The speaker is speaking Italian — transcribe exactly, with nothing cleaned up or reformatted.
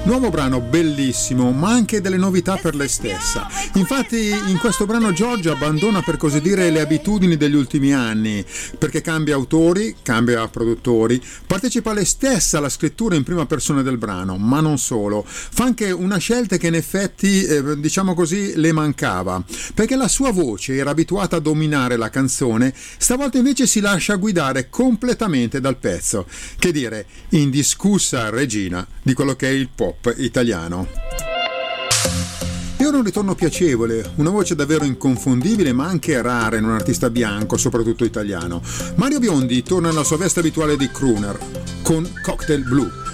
Nuovo brano bellissimo, ma anche delle novità per lei stessa. Infatti in questo brano Giorgia abbandona, per così dire, le abitudini degli ultimi anni, perché cambia autori, cambia produttori, partecipa lei stessa alla scrittura in prima persona del brano, ma non solo. Fa anche una scelta che in effetti, eh, diciamo così, le mancava, perché la sua voce era abituata a dominare la canzone, stavolta invece si lascia guidare completamente dal pezzo. Che dire, indiscussa regina di quello che è il pop italiano. E ora un ritorno piacevole, una voce davvero inconfondibile ma anche rara in un artista bianco, soprattutto italiano. Mario Biondi torna nella sua veste abituale di crooner con Cocktail Blue.